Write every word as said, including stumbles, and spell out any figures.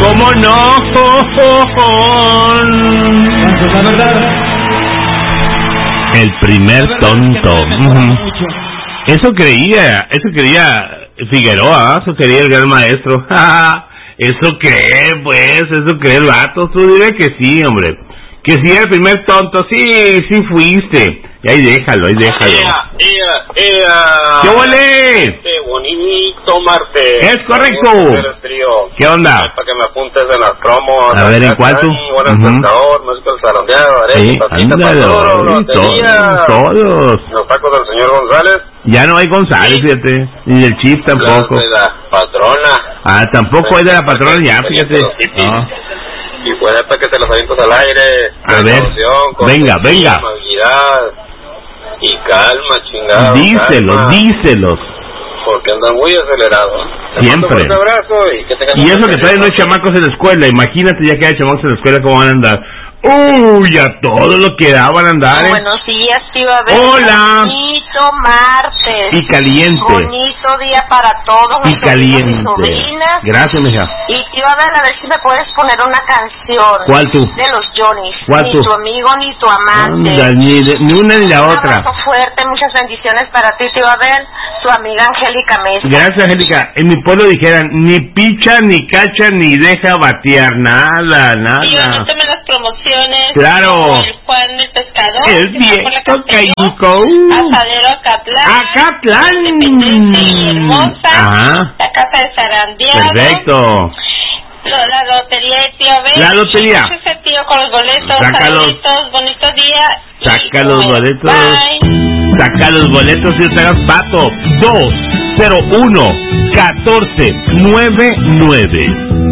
¿Cómo no? La verdad. El primer tonto. Uh-huh. Eso creía, eso creía Figueroa, eso quería el gran maestro. Eso cree, pues, eso cree el vato. Tú dile que sí, hombre. Que sí, el primer tonto. Sí, sí fuiste. Y ahí déjalo, ahí déjalo. ¡Ea, ea, ea! ¿Qué huele? ¡Qué bonito, Marte! Es correcto. ¿Qué onda? Para que me apuntes en las promos. A ver, ¿en cuál tú? Buen pescador, música del salondeado, sí, ándale, todos, todos. Los tacos del señor González. Ya no hay González, fíjate. Ni del Chip tampoco. De la patrona. Ah, tampoco hay de la patrona ya, fíjate. No. Y puede para que te los avientos al aire. A ver, venga, venga. Y calma, chingado. Díselos, calma, díselos. Porque andan muy acelerados. Siempre. Un abrazo y que tengan y eso que traen los chamacos en la escuela. Imagínate ya que hay chamacos en la escuela, ¿cómo van a andar? Uy, a todo lo que daban a andar. ¿eh? Buenos días, tío Abel. Hola. Bonito martes. Y caliente. Bonito día para todos. Y caliente. Gracias, mija. Y tío Abel, a ver si me puedes poner una canción. ¿Cuál tú? De los Johnnies. ¿Cuál ni tú? tu amigo ni tu amante. Anda, ni, de, ni una ni la un otra. Un abrazo fuerte, muchas bendiciones para ti, tío Abel. Tu amiga Angélica Mesa. Gracias, Angélica. En mi pueblo dijeran, ni picha, ni cacha, ni deja batear. Nada, nada. Y anótame las promociones. Claro. El Juan el Pescador. El viejo caico. Asadero Acatlán. Acatlán. Hermosa. Ajá. La casa de Sarandiado. Perfecto. La lotería de tío Abel. La lotería. Ese tío con los boletos. Sácalos. Saluditos, bonito día. Saca los boletos. Bye. Saca los boletos y te hagas pato. dos cero uno catorce noventa y nueve.